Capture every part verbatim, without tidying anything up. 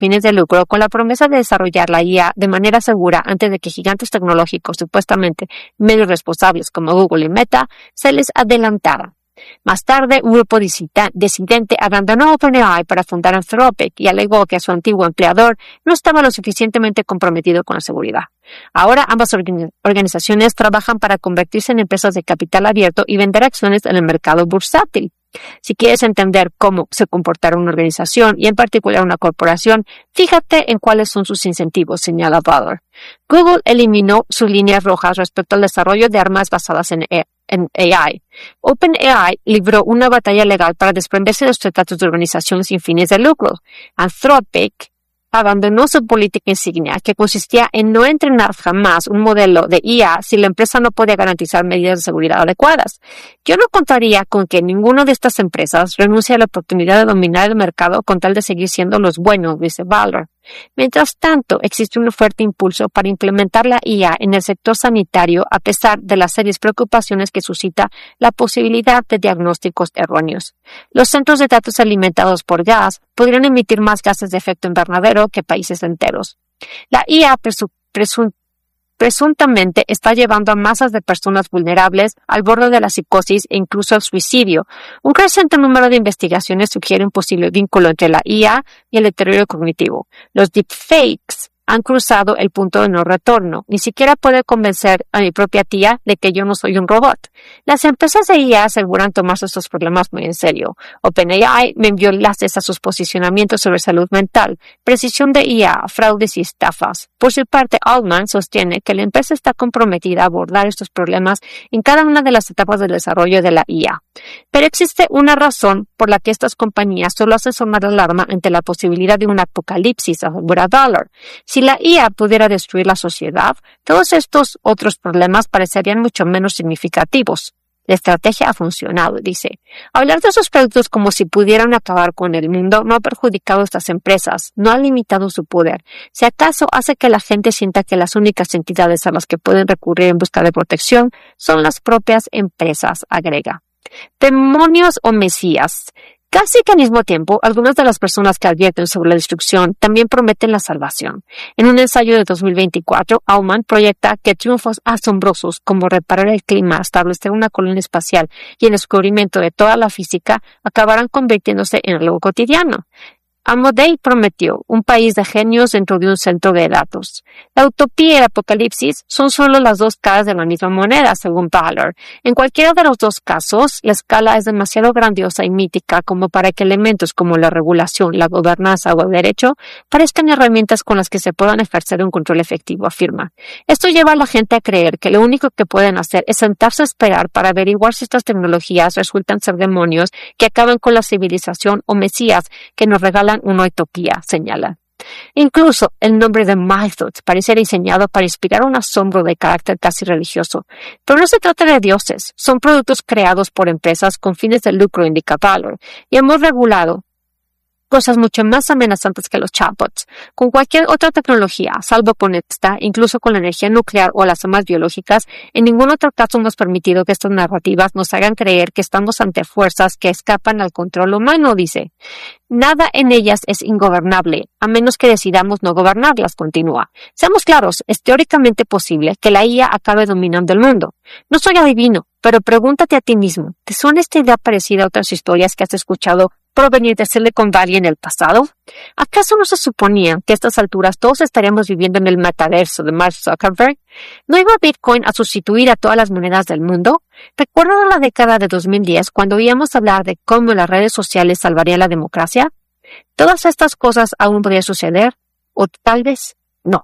fines de lucro con la promesa de desarrollar la I A de manera segura antes de que gigantes tecnológicos supuestamente menos responsables como Google y Meta se les adelantaran. Más tarde, un grupo disidente abandonó OpenAI para fundar Anthropic y alegó que su antiguo empleador no estaba lo suficientemente comprometido con la seguridad. Ahora, ambas organi- organizaciones trabajan para convertirse en empresas de capital abierto y vender acciones en el mercado bursátil. Si quieres entender cómo se comportará una organización y en particular una corporación, fíjate en cuáles son sus incentivos, señala Butler. Google eliminó sus líneas rojas respecto al desarrollo de armas basadas en, e- en A I. OpenAI libró una batalla legal para desprenderse de los tratados de organización sin fines de lucro. Anthropic abandonó su política insignia, que consistía en no entrenar jamás un modelo de I A si la empresa no podía garantizar medidas de seguridad adecuadas. Yo no contaría con que ninguna de estas empresas renuncie a la oportunidad de dominar el mercado con tal de seguir siendo los buenos, dice Butler. Mientras tanto, existe un fuerte impulso para implementar la I A en el sector sanitario a pesar de las serias preocupaciones que suscita la posibilidad de diagnósticos erróneos. Los centros de datos alimentados por gas podrían emitir más gases de efecto invernadero que países enteros. La I A presu- presu- presuntamente está llevando a masas de personas vulnerables al borde de la psicosis e incluso al suicidio. Un creciente número de investigaciones sugiere un posible vínculo entre la I A y el deterioro cognitivo. Los deepfakes han cruzado el punto de no retorno. Ni siquiera puedo convencer a mi propia tía de que yo no soy un robot. Las empresas de I A aseguran tomarse estos problemas muy en serio. OpenAI me envió enlaces a sus posicionamientos sobre salud mental, precisión de I A, fraudes y estafas. Por su parte, Altman sostiene que la empresa está comprometida a abordar estos problemas en cada una de las etapas del desarrollo de la I A. Pero existe una razón por la que estas compañías solo hacen sonar la alarma ante la posibilidad de un apocalipsis, asegura Dollar. Si la I A pudiera destruir la sociedad, todos estos otros problemas parecerían mucho menos significativos. La estrategia ha funcionado, dice. Hablar de sus productos como si pudieran acabar con el mundo no ha perjudicado a estas empresas, no ha limitado su poder. Si acaso hace que la gente sienta que las únicas entidades a las que pueden recurrir en busca de protección son las propias empresas, agrega. Demonios o mesías. Casi que al mismo tiempo, algunas de las personas que advierten sobre la destrucción también prometen la salvación. En un ensayo de dos mil veinticuatro, Aumann proyecta que triunfos asombrosos como reparar el clima, establecer una colonia espacial y el descubrimiento de toda la física acabarán convirtiéndose en algo cotidiano. Amodei prometió un país de genios dentro de un centro de datos. La utopía y el apocalipsis son solo las dos caras de la misma moneda, según Butler. En cualquiera de los dos casos, la escala es demasiado grandiosa y mítica como para que elementos como la regulación, la gobernanza o el derecho parezcan herramientas con las que se puedan ejercer un control efectivo, afirma. Esto lleva a la gente a creer que lo único que pueden hacer es sentarse a esperar para averiguar si estas tecnologías resultan ser demonios que acaban con la civilización o mesías que nos regalan una utopía, señala. Incluso el nombre de Mythos parece diseñado para inspirar un asombro de carácter casi religioso. Pero no se trata de dioses, son productos creados por empresas con fines de lucro, indica Butler, y hemos regulado cosas mucho más amenazantes que los chatbots. Con cualquier otra tecnología, salvo con esta, incluso con la energía nuclear o las armas biológicas, en ningún otro caso hemos permitido que estas narrativas nos hagan creer que estamos ante fuerzas que escapan al control humano, dice. Nada en ellas es ingobernable, a menos que decidamos no gobernarlas, continúa. Seamos claros, es teóricamente posible que la I A acabe dominando el mundo. No soy adivino, pero pregúntate a ti mismo, ¿te suena esta idea parecida a otras historias que has escuchado provenir de Silicon Valley en el pasado? ¿Acaso no se suponía que a estas alturas todos estaríamos viviendo en el metaverso de Mark Zuckerberg? ¿No iba Bitcoin a sustituir a todas las monedas del mundo? ¿Recuerdan la década de dos mil diez cuando oíamos hablar de cómo las redes sociales salvarían la democracia? ¿Todas estas cosas aún podrían suceder? ¿O tal vez no?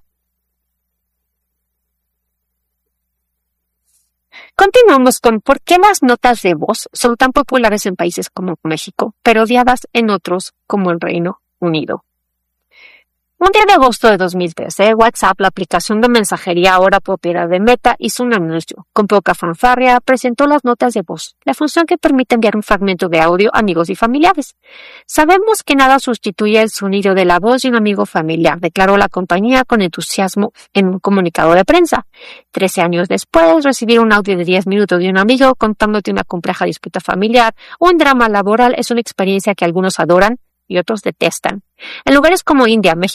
Continuamos con por qué las notas de voz son tan populares en países como México, pero odiadas en otros como el Reino Unido. Un día de agosto de dos mil trece, WhatsApp, la aplicación de mensajería ahora propiedad de Meta, hizo un anuncio. Con poca fanfarria, presentó las notas de voz, la función que permite enviar un fragmento de audio a amigos y familiares. Sabemos que nada sustituye el sonido de la voz de un amigo familiar, declaró la compañía con entusiasmo en un comunicado de prensa. Trece años después, recibir un audio de diez minutos de un amigo contándote una compleja disputa familiar o un drama laboral es una experiencia que algunos adoran y otros detestan. En lugares como India, México,